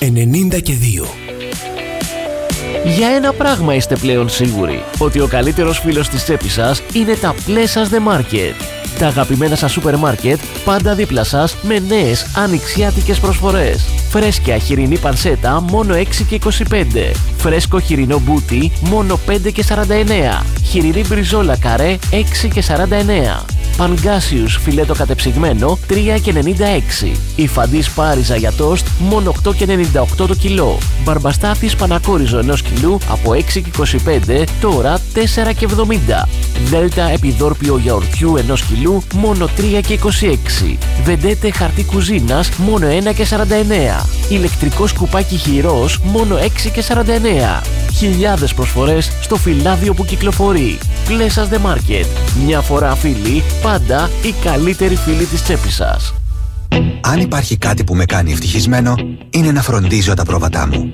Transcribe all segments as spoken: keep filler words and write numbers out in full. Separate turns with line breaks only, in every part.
ενενήντα και δύο.
Για ένα πράγμα είστε πλέον σίγουροι, ότι ο καλύτερος φίλος της τσέπης σας είναι τα Plessas The Market. Τα αγαπημένα σας σούπερ μάρκετ πάντα δίπλα σας με νέες ανοιξιάτικες προσφορές. Φρέσκια χοιρινή πανσέτα μόνο έξι και είκοσι πέντε. Φρέσκο χοιρινό μπούτι μόνο πέντε και σαράντα εννέα. Χοιρινή μπριζόλα καρέ έξι και σαράντα εννέα. Πανγκάσιους φιλέτο κατεψυγμένο τρία και ενενήντα έξι. Υφαντής πάριζα για τόστ μόνο οκτώ και ενενήντα οκτώ το κιλό. Μπαρμπαστάφης πανακόριζο ενός κιλού από έξι και είκοσι πέντε τώρα τέσσερα και εβδομήντα. Δέλτα επιδόρπιο γιαουρτιού ενός κιλού μόνο τρία και είκοσι έξι. Βεντέτε χαρτί κουζίνας μόνο ένα και σαράντα εννέα. Ηλεκτρικό σκουπάκι χειρός μόνο έξι και σαράντα εννέα. Χιλιάδες προσφορές στο φυλάδιο που κυκλοφορεί. Plessas The Market. Μια φορά φίλοι, πάντα οι καλύτεροι φίλοι της τσέπης σας.
Αν υπάρχει κάτι που με κάνει ευτυχισμένο, είναι να φροντίζω τα πρόβατά μου.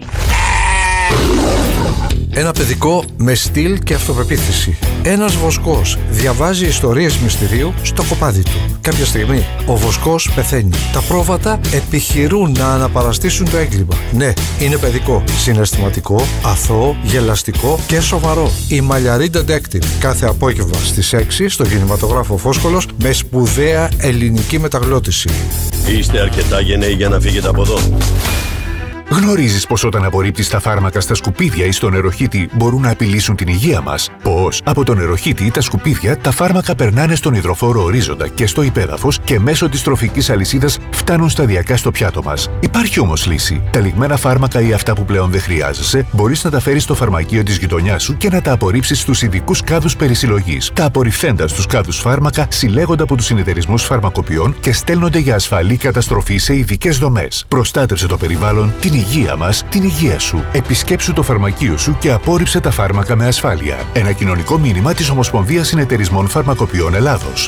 Ένα παιδικό με στυλ και αυτοπεποίθηση. Ένας βοσκός διαβάζει ιστορίες μυστηρίου στο κοπάδι του. Κάποια στιγμή ο βοσκός πεθαίνει. Τα πρόβατα επιχειρούν να αναπαραστήσουν το έγκλημα. Ναι, είναι παιδικό, συναισθηματικό, αθώο, γελαστικό και σοβαρό. Η Μαλλιαρή Detective. Κάθε απόγευμα στις έξι στο κινηματογράφο Φόσκολος με σπουδαία ελληνική μεταγλώτηση.
Είστε αρκετά γενναίοι για να φύγετε από εδώ.
Γνωρίζεις πως όταν απορρίπτεις τα φάρμακα στα σκουπίδια ή στο νεροχύτη μπορούν να απειλήσουν την υγεία μας? Πως από το νεροχύτη ή τα σκουπίδια τα φάρμακα περνάνε στον υδροφόρο ορίζοντα και στο υπέδαφος και μέσω της τροφικής αλυσίδας φτάνουν σταδιακά στο πιάτο μας. Υπάρχει όμως λύση. Τα λιγμένα φάρμακα ή αυτά που πλέον δεν χρειάζεσαι μπορείς να τα φέρεις στο φαρμακείο της γειτονιάς σου και να τα απορρίψεις στους ειδικούς κάδους περισυλλογής. Τα απορριφθέντα στους κάδους φάρμακα συλλέγονται από τους συνεταιρισμούς φαρμακοποιών και στέλνονται για ασφαλή καταστροφή σε ειδικές δομές. Προστάτευσε το περιβάλλον, την υγεία μας, την υγεία σου. Επισκέψου το φαρμακείο σου και απόρριψε τα φάρμακα με ασφάλεια. Ένα κοινωνικό μήνυμα της Ομοσπονδίας Συνεταιρισμών Φαρμακοποιών Ελλάδος.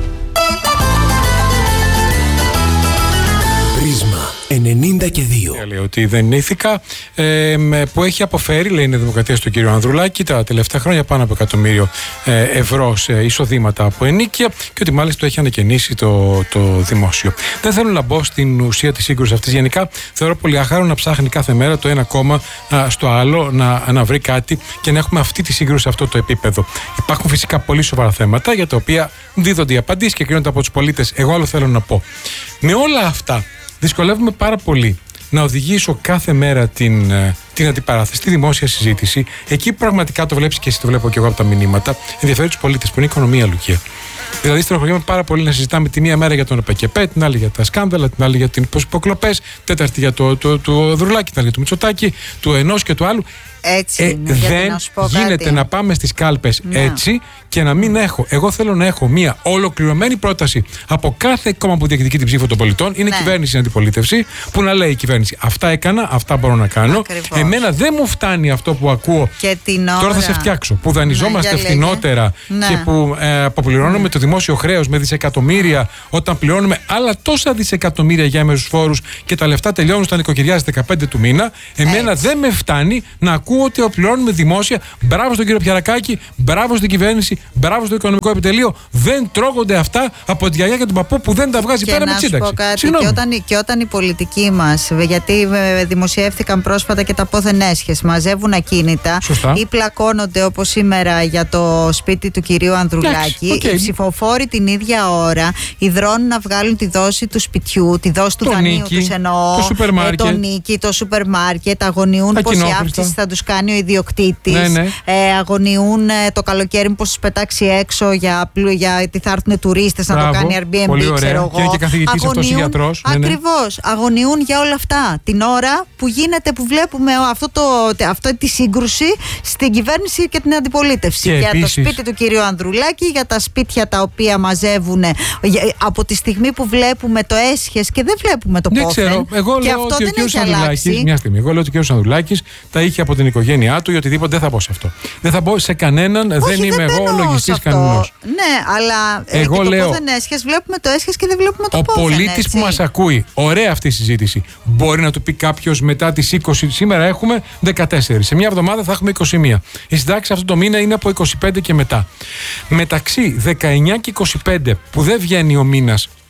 Πρίσμα ενενήντα και δύο.
Λέει ότι δεν είναι ηθικά, ε, που έχει αποφέρει, λέει, η Δημοκρατία στον κύριο Ανδρουλάκη τα τελευταία χρόνια πάνω από εκατομμύριο ε, ευρώ σε εισοδήματα από ενοίκια και ότι μάλιστα το έχει ανακαινήσει το, το δημόσιο. Δεν θέλω να μπω στην ουσία της σύγκρουσης αυτής. Γενικά θεωρώ πολύ αχάρο να ψάχνει κάθε μέρα το ένα κόμμα α, στο άλλο να, να βρει κάτι και να έχουμε αυτή τη σύγκρουση σε αυτό το επίπεδο. Υπάρχουν φυσικά πολύ σοβαρά θέματα για τα οποία δίδονται οι απαντήσεις και κρίνονται από τους πολίτες. Εγώ άλλο θέλω να πω. Με όλα αυτά, δυσκολεύομαι πάρα πολύ να οδηγήσω κάθε μέρα την, την αντιπαράθεση, τη δημόσια συζήτηση, εκεί που πραγματικά το βλέπεις και εσύ, το βλέπω και εγώ από τα μηνύματα, ενδιαφέρει τους πολίτες, που είναι η οικονομία, Λουκία. Δηλαδή, στενοχωριέμαι πάρα πολύ να συζητάμε τη μία μέρα για τον ΕΠΑΚΕΠΕ, την άλλη για τα σκάνδαλα, την άλλη για την υποκλοπές, τέταρτη για το, το, το, το Δρουλάκη, την άλλη για το Μητσοτάκη, του ενός και του άλλου.
Έτσι
ε,
είναι,
δεν
να σου πω
γίνεται
κάτι.
να πάμε στις κάλπες ναι. έτσι και να μην έχω. Εγώ θέλω να έχω μια ολοκληρωμένη πρόταση από κάθε κόμμα που διεκδικεί την ψήφο των πολιτών. Είναι ναι. κυβέρνηση, είναι αντιπολίτευση, που να λέει η κυβέρνηση: αυτά έκανα, αυτά μπορώ να κάνω. Ακριβώς. Εμένα δεν μου φτάνει αυτό που ακούω.
Και την ώρα...
Τώρα θα σε φτιάξω. Που δανειζόμαστε ναι, φθηνότερα
ναι.
και που ε, αποπληρώνουμε ναι. το δημόσιο χρέος με δισεκατομμύρια, όταν πληρώνουμε άλλα τόσα δισεκατομμύρια για έμεσους φόρους και τα λεφτά τελειώνουν στα νοικοκυριά στις δεκαπέντε του μήνα. Εμένα Έτσι. δεν με φτάνει να ακούω ότι πληρώνουμε δημόσια. Μπράβο στον κύριο Πιαρακάκη, μπράβο στην κυβέρνηση, μπράβο στο οικονομικό επιτελείο. Δεν τρώγονται αυτά από τη γιαγιά και τον παππού που δεν τα βγάζει
και
πέρα με τη σύνταξη.
Και όταν, και όταν οι πολιτικοί μας, γιατί δημοσιεύτηκαν πρόσφατα και τα πόθεν έσχες, μαζεύουν ακίνητα
Σωστά.
ή πλακώνονται όπως σήμερα για το σπίτι του κυρίου Ανδρουλάκη, okay. οι ψηφοφόροι την ίδια ώρα ιδρώνουν να βγάλουν τη δόση του σπιτιού, τη δόση του δανείου τους εννοώ,
το σούπερ μάρκετ,
το νίκη, το σούπερ μάρκετ, αγωνιούν πόση αύξηση θα τους κάνει ο ιδιοκτήτης,
ναι, ναι.
Ε, αγωνιούν ε, το καλοκαίρι πως τους πετάξει έξω για, γιατί θα έρθουν τουρίστες να το κάνει Airbnb, ξέρω εγώ.
Και είναι και καθηγητής αυτός ή γιατρός.
Ακριβώς, ναι, ναι. αγωνιούν για όλα αυτά την ώρα που γίνεται, που βλέπουμε αυτό το, αυτό τη σύγκρουση στην κυβέρνηση και την αντιπολίτευση.
Και
για
επίσης...
το σπίτι του κυρίου Ανδρουλάκη, για τα σπίτια τα οποία μαζεύουν από τη στιγμή που βλέπουμε το έσχες και δεν βλέπουμε το
δεν
πόθεν.
Ξέρω. Εγώ
και
λέω
αυτό
ότι
δεν
ο κύριος
έχει αλλάξει.
Μια στιγμή. Εγώ λέω ότι ο κύριος Ανδρουλάκης τα είχε από την οικογένειά του ή οτιδήποτε. Δεν θα μπω σε αυτό. Δεν θα μπω σε κανέναν.
Όχι,
δεν είμαι
δεν
εγώ λογιστής κανενός.
Ναι, αλλά
εγώ
και
λέω,
το πόθεν έσχες βλέπουμε το έσχες και δεν βλέπουμε το
ο
πόθεν. Ο
πολίτης που μας ακούει, ωραία αυτή η συζήτηση. Μπορεί να του πει κάποιος μετά τις είκοσι. Σήμερα έχουμε δεκατέσσερα. Σε μια εβδομάδα θα έχουμε είκοσι μία. Η συντάξη αυτό το μήνα είναι από είκοσι πέντε και μετά. Μεταξύ δεκαεννιά και είκοσι πέντε που δεν βγαίνει ο μήνας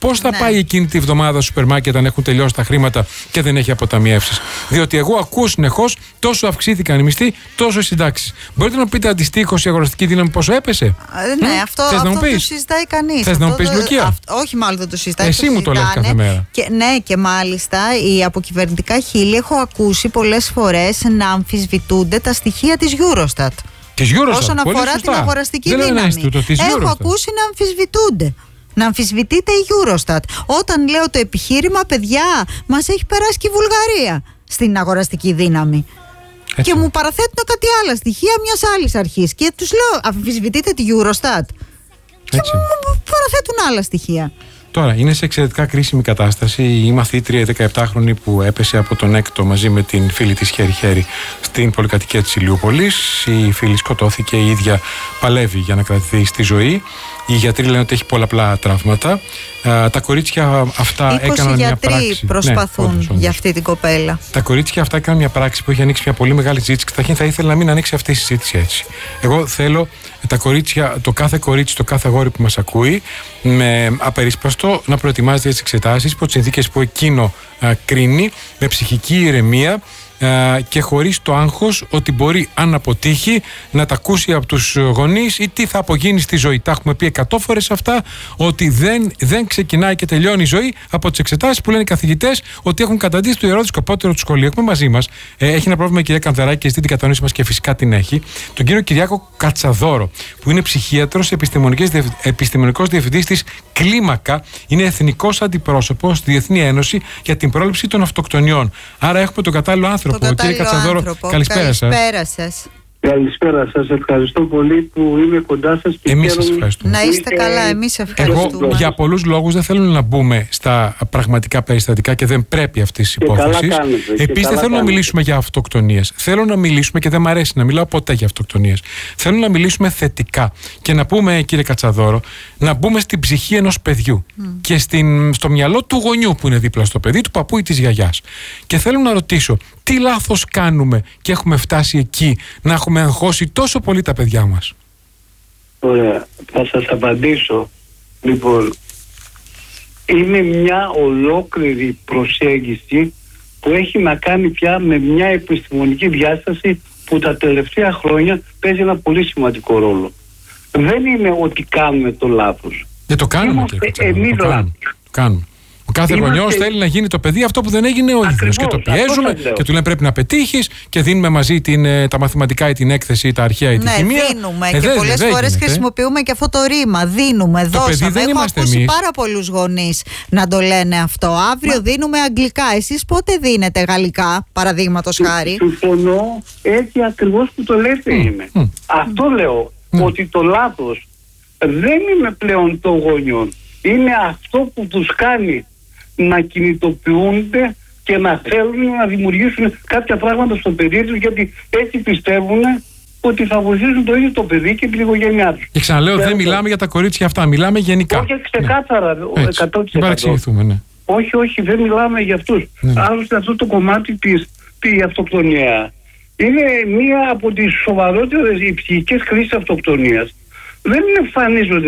πώς θα
Ναι.
πάει εκείνη τη βδομάδα στο σούπερ μάρκετ αν έχουν τελειώσει τα χρήματα και δεν έχει αποταμιεύσεις? Διότι εγώ ακούω συνεχώς τόσο αυξήθηκαν οι μισθοί, τόσο οι συντάξεις. Μπορείτε να μου πείτε αντιστοίχως η αγοραστική δύναμη πόσο έπεσε?
Ε, ναι,
Μ?
αυτό,
Θες να μου
αυτό το
πεις?
συζητάει κανείς.
Θες να μου
Αυτό
πεις,
το-
Λουκία?
αυ- όχι, μάλλον δεν το συζητάει.
Εσύ μου το λες
συζητάνε.
κάθε μέρα.
Και, ναι, και μάλιστα οι αποκυβερνητικά χείλη έχω ακούσει πολλές φορές να αμφισβητούνται τα στοιχεία της Eurostat.
Της Eurostat.
Όσον
Πολύ
αφορά
σωστά.
την αγοραστική
Δεν λέω ένα
δύναμη.
Ινστιτούτο, της
Έχω
Eurostat.
ακούσει να αμφισβητούνται. Να αμφισβητείται η Eurostat. Όταν λέω το επιχείρημα, παιδιά, μας έχει περάσει και η Βουλγαρία στην αγοραστική δύναμη.
Έτσι.
Και μου παραθέτουν κάτι άλλα στοιχεία μιας άλλης αρχής. Και τους λέω, αμφισβητείτε τη Eurostat. Και
Έτσι.
μου, μου παραθέτουν άλλα στοιχεία.
Τώρα, είναι σε εξαιρετικά κρίσιμη κατάσταση η μαθήτρια η δεκαεπτάχρονη που έπεσε από τον έκτο μαζί με την φίλη της χέρι-χέρι στην πολυκατοικία της Ηλιούπολης. Η φίλη σκοτώθηκε, η ίδια παλεύει για να κρατηθεί στη ζωή. Οι γιατροί λένε ότι έχει πολλαπλά τραύματα. Α, τα κορίτσια αυτά έκαναν μια
γιατροί
πράξη.
προσπαθούν
Ναι, όντως, όντως.
για αυτή την κοπέλα.
Τα κορίτσια αυτά έκαναν μια πράξη που έχει ανοίξει μια πολύ μεγάλη συζήτηση. Καταρχήν θα ήθελα να μην ανοίξει αυτή η συζήτηση έτσι. Εγώ θέλω τα κορίτσια, το κάθε κορίτσι, το κάθε αγόρι που μας ακούει, με απερίσπαστο να προετοιμάζεται για τις εξετάσεις υπό τις συνθήκες που εκείνο α, κρίνει, με ψυχική ηρεμία α, και χωρίς το άγχος ότι μπορεί, αν αποτύχει, να τα ακούσει από τους γονείς ή τι θα απογίνει στη ζωή. Τα έχουμε πει εκατό φορές αυτά, ότι δεν, δεν ξεκινάει και τελειώνει η ζωή από τις εξετάσεις που λένε οι καθηγητές ότι έχουν καταντήσει το ιερό δισκοπότερο του σχολείου. Έχουμε μαζί μας, ε, έχει ένα πρόβλημα η κυρία Κανδεράκη και ζητεί την κατανόηση μας και φυσικά την έχει, τον κύριο Κυριάκο Κατσαδόρο, που είναι ψυχίατρος, επιστημονικός διευθυντής της Κλίμακα, είναι εθνικός αντιπρόσωπος στη Διεθνή Ένωση για την πρόληψη των αυτοκτονιών. Άρα έχουμε τον κατάλληλο άνθρωπο.
Το
Κύριε
κατάλληλο
Κατσαδόρο,
άνθρωπο.
καλησπέρα σας.
Καλησπέρα σας.
Καλησπέρα σας, ευχαριστώ πολύ που είμαι κοντά σας και
Εμείς σας
χαίρομαι.
ευχαριστούμε.
Να είστε
Είτε-
καλά, εμείς
Εγώ
ευχαριστούμε.
για πολλούς λόγους δεν θέλω να μπούμε στα πραγματικά περιστατικά και δεν πρέπει αυτή τη
Και καλά
υπόθεση.
κάνετε, και
Επίσης δεν
καλά
θέλω να
κάνετε.
μιλήσουμε για αυτοκτονίες. Θέλω να μιλήσουμε, και δεν μ' αρέσει να μιλάω ποτέ για αυτοκτονίες. Θέλω να μιλήσουμε θετικά και να πούμε, κύριε Κατσαδόρο, να μπούμε στην ψυχή ενός παιδιού και στην, στο μυαλό του γονιού που είναι δίπλα στο παιδί, του παππού ή της γιαγιάς. Και θέλω να ρωτήσω, τι λάθος κάνουμε και έχουμε φτάσει εκεί να έχουμε αγχώσει τόσο πολύ τα παιδιά μας?
Ωραία, θα σας απαντήσω. Λοιπόν, είναι μια ολόκληρη προσέγγιση που έχει να κάνει πια με μια επιστημονική διάσταση που τα τελευταία χρόνια παίζει ένα πολύ σημαντικό ρόλο. Δεν είναι ότι κάνουμε το λάθος.
Δεν το κάνουμε,
Είμαστε
κύριε Κατσαδόρο,
εμείς
το κάνουμε.
λάθος.
Το κάνουμε. Ο κάθε
Είμαστε-
γονιός θέλει να γίνει το παιδί αυτό που δεν έγινε ο ίδιος.
Ακριβώς,
Και το
αυτό
πιέζουμε
σας λέω.
και του λένε πρέπει να πετύχεις και δίνουμε μαζί την, ε, τα μαθηματικά ή την έκθεση ή τα αρχαία ή τη
Ναι,
χημεία.
δίνουμε.
Ε,
και
δεν-
πολλές
δεν
φορές
γίνεται.
χρησιμοποιούμε και αυτό το ρήμα. Δίνουμε,
Το παιδί
δώσαμε.
δεν
Έχω
είμαστε
ακούσει
εμείς.
πάρα πολλούς γονείς να το λένε αυτό. Αύριο δίνουμε αγγλικά. Εσείς πότε δίνετε γαλλικά, παραδείγματος χάρη?
Συμφωνώ, έτσι ακριβώς που το λέτε είναι.
μ.
Αυτό λέω,
Μ.
ότι το λάθος δεν είναι πλέον των γονιών. Είναι αυτό που τους κάνει να κινητοποιούνται και να θέλουν να δημιουργήσουν κάποια πράγματα στο παιδί τους, γιατί έτσι πιστεύουν ότι θα βοηθήσουν το ίδιο το παιδί και την οικογένειά τους.
Και ξαναλέω, δεν
Θέλω-
μιλάμε για τα κορίτσια αυτά, μιλάμε γενικά.
Όχι, ξεκάθαρα,
Ναι. Έτσι.
εκατό τοις
Μην
εκατό.
παρεξηγηθούμε, ναι.
Όχι, όχι, δεν μιλάμε για αυτούς.
Ναι.
Άλλωστε αυτό το κομμάτι της τη αυτοκτονία είναι μία από τις σοβαρότερες οι ψυχικές κρίσεις αυτοκτονίας. Δεν εμφανίζονται